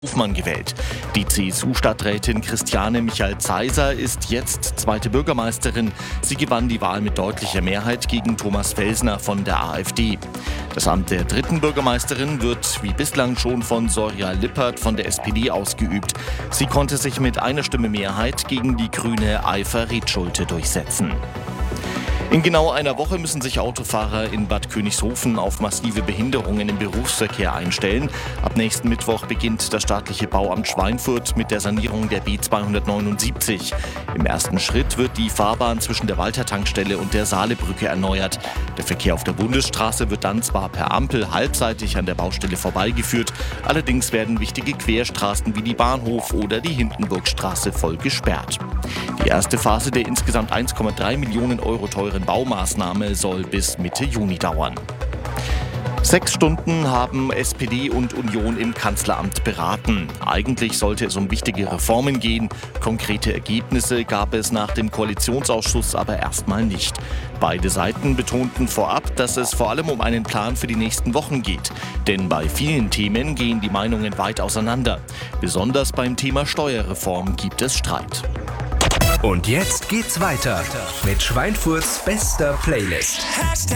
Hofmann gewählt. Die CSU-Stadträtin Christiane Michal-Zaiser ist jetzt zweite Bürgermeisterin. Sie gewann die Wahl mit deutlicher Mehrheit gegen Thomas Felsner von der AfD. Das Amt der dritten Bürgermeisterin wird wie bislang schon von Sorja Lippert von der SPD ausgeübt. Sie konnte sich mit einer Stimme Mehrheit gegen die grüne Aifer Redschulte durchsetzen. In genau einer Woche müssen sich Autofahrer in Bad Königshofen auf massive Behinderungen im Berufsverkehr einstellen. Ab nächsten Mittwoch beginnt das staatliche Bauamt Schweinfurt mit der Sanierung der B279. Im ersten Schritt wird die Fahrbahn zwischen der Walter-Tankstelle und der Saalebrücke erneuert. Der Verkehr auf der Bundesstraße wird dann zwar per Ampel halbseitig an der Baustelle vorbeigeführt, allerdings werden wichtige Querstraßen wie die Bahnhof- oder die Hindenburgstraße voll gesperrt. Die erste Phase der insgesamt 1,3 Millionen Euro teuren Baumaßnahme soll bis Mitte Juni dauern. 6 Stunden haben SPD und Union im Kanzleramt beraten. Eigentlich sollte es um wichtige Reformen gehen. Konkrete Ergebnisse gab es nach dem Koalitionsausschuss aber erstmal nicht. Beide Seiten betonten vorab, dass es vor allem um einen Plan für die nächsten Wochen geht. Denn bei vielen Themen gehen die Meinungen weit auseinander. Besonders beim Thema Steuerreform gibt es Streit. Und jetzt geht's weiter mit Schweinfurts bester Playlist.